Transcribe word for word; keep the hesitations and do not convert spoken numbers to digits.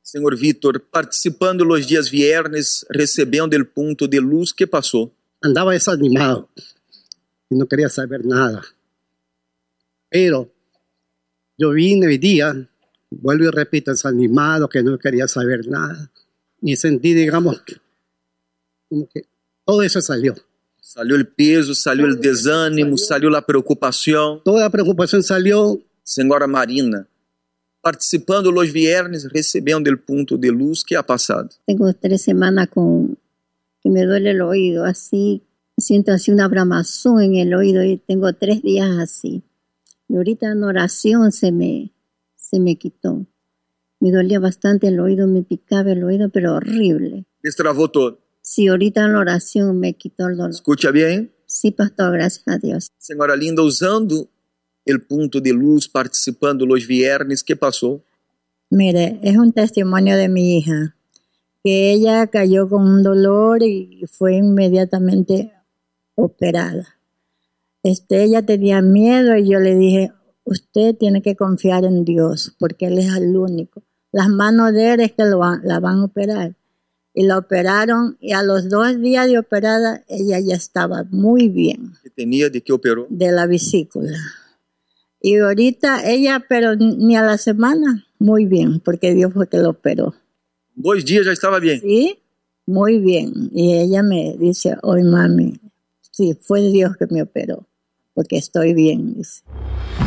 Senhor Vítor, participando los días viernes, recebendo el punto de luz, ¿qué pasó? Andaba desanimado y no quería saber nada. Pero yo vine hoy día, vuelvo y repito, desanimado, que no quería saber nada. Y sentí, digamos, como que todo eso salió. Salió el peso, salió el desánimo, salió la preocupación. Toda la preocupación salió. Senhora Marina, participando los viernes, recebendo el punto de luz, ¿qué ha pasado? Tengo tres semanas con que me duele el oído, así, siento así una bramazón en el oído y tengo tres días así. Y ahorita en oración se me, se me quitó. Me dolía bastante el oído, me picaba el oído, pero horrible. Destravou todo. Sí, ahorita en la oración me quitó el dolor. Escucha bien. Sí, pastor, gracias a Dios. Senhora linda, usando el punto de luz, participando los viernes, ¿qué pasó? Mire, es un testimonio de mi hija, que ella cayó con un dolor y fue inmediatamente operada. Este, ella tenía miedo y yo le dije, usted tiene que confiar en Dios, porque Él es el único. Las manos de Él es que lo van, la van a operar. Y la operaron y a los dos días de operada ella ya estaba muy bien. ¿Qué tenía? ¿De qué operó? De la vesícula. Y ahorita ella, pero ni a la semana, muy bien, porque Dios fue que la operó. Dos días ya estaba bien. Sí, muy bien. Y ella me dice, hoy mami, sí, fue Dios que me operó, porque estoy bien, dice.